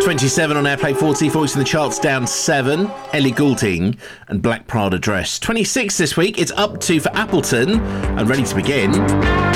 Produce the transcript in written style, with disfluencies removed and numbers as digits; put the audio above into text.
27 on Airplay 40, voice in the charts down 7. Ellie Goulding and Black Prada Dress. 26 this week, it's up 2 for Appleton and ready to begin.